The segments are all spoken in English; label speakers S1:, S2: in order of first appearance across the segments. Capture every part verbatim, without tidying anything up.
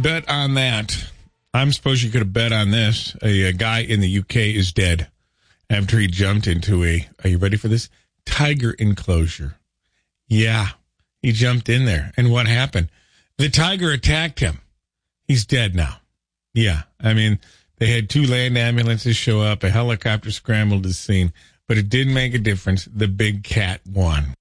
S1: bet on that. I'm supposed you could have bet on this. A, a guy in the U K is dead after he jumped into a, are you ready for this? Tiger enclosure. Yeah, he jumped in there. And what happened? The tiger attacked him. He's dead now. Yeah, I mean, they had two land ambulances show up, a helicopter scrambled to the scene, but it didn't make a difference. The big cat won.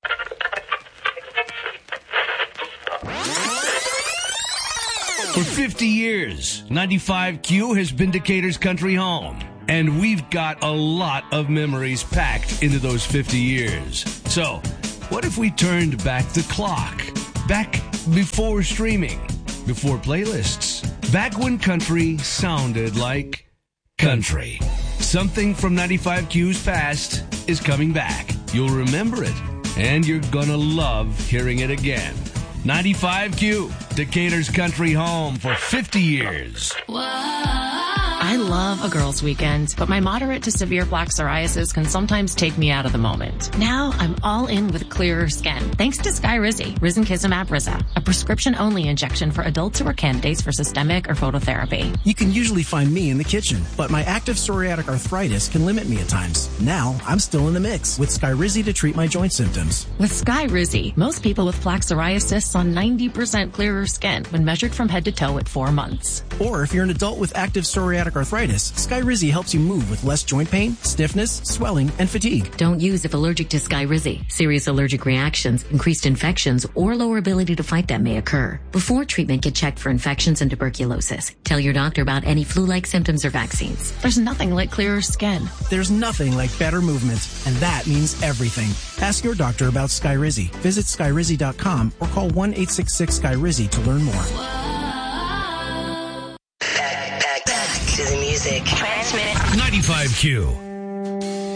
S2: For fifty years, ninety-five Q has been Decatur's country home. And we've got a lot of memories packed into those fifty years. So, what if we turned back the clock? Back before streaming, before playlists, back when country sounded like country. Something from ninety-five Q's past is coming back. You'll remember it, and you're gonna love hearing it again. ninety-five Q, Decatur's country home for fifty years.
S3: I love a girls' weekend, but my moderate to severe plaque psoriasis can sometimes take me out of the moment. Now I'm all in with clearer skin, thanks to Skyrizi, Risankizumab Riza, a prescription-only injection for adults who are candidates for systemic or phototherapy.
S4: You can usually find me in the kitchen, but my active psoriatic arthritis can limit me at times. Now I'm still in the mix with Skyrizi to treat my joint symptoms.
S3: With Skyrizi, most people with plaque psoriasis saw ninety percent clearer skin when measured from head to toe at four months.
S4: Or if you're an adult with active psoriatic arthritis, Skyrizi helps you move with less joint pain, stiffness, swelling, and fatigue.
S5: Don't use if allergic to Skyrizi. Serious allergic reactions, increased infections, or lower ability to fight them may occur. Before treatment, get checked for infections and tuberculosis. Tell your doctor about any flu-like symptoms or vaccines.
S3: There's nothing like clearer skin.
S4: There's nothing like better movement, and that means everything. Ask your doctor about Skyrizi. Visit Skyrizi dot com or call one eight six six Skyrizi to learn more.
S6: Back, back, back to the music. Transmit
S2: ninety-five Q.